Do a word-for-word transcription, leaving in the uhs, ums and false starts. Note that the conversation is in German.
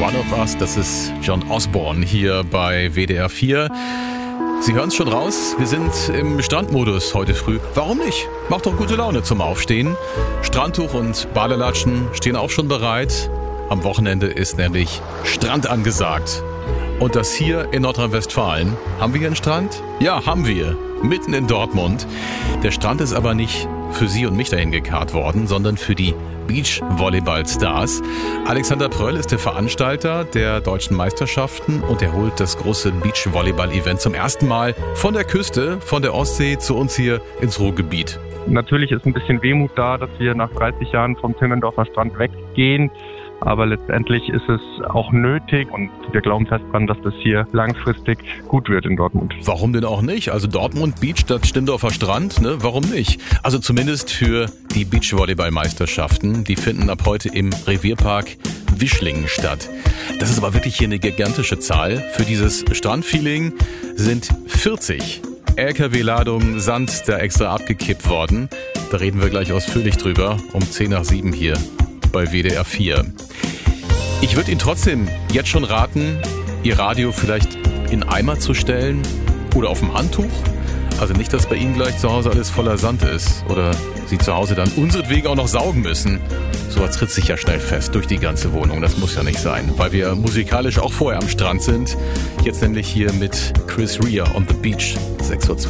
One of Us, das ist John Osborne hier bei W D R vier. Sie hören es schon raus, wir sind im Strandmodus heute früh. Warum nicht? Macht doch gute Laune zum Aufstehen. Strandtuch und Badelatschen stehen auch schon bereit. Am Wochenende ist nämlich Strand angesagt. Und das hier in Nordrhein-Westfalen. Haben wir hier einen Strand? Ja, haben wir. Mitten in Dortmund. Der Strand ist aber nicht für Sie und mich dahin gekarrt worden, sondern für die Beachvolleyball-Stars. Alexander Pröll ist der Veranstalter der deutschen Meisterschaften und er holt das große Beachvolleyball-Event zum ersten Mal von der Küste, von der Ostsee zu uns hier ins Ruhrgebiet. Natürlich ist ein bisschen Wehmut da, dass wir nach dreißig Jahren vom Timmendorfer Strand weggehen. Aber letztendlich ist es auch nötig und wir glauben fest dran, dass das hier langfristig gut wird in Dortmund. Warum denn auch nicht? Also Dortmund Beach statt Stindorfer Strand, ne? Warum nicht? Also zumindest für die Beachvolleyball-Meisterschaften. Die finden ab heute im Revierpark Wischlingen statt. Das ist aber wirklich hier eine gigantische Zahl. Für dieses Strandfeeling sind vierzig L K W-Ladungen Sand da extra abgekippt worden. Da reden wir gleich ausführlich drüber um zehn nach sieben hier bei W D R vier. Ich würde Ihnen trotzdem jetzt schon raten, Ihr Radio vielleicht in Eimer zu stellen oder auf dem Handtuch. Also nicht, dass bei Ihnen gleich zu Hause alles voller Sand ist oder Sie zu Hause dann unseretwegen auch noch saugen müssen. So was tritt sich ja schnell fest durch die ganze Wohnung. Das muss ja nicht sein, weil wir musikalisch auch vorher am Strand sind. Jetzt nämlich hier mit Chris Rea on the Beach, sechs Uhr zwei.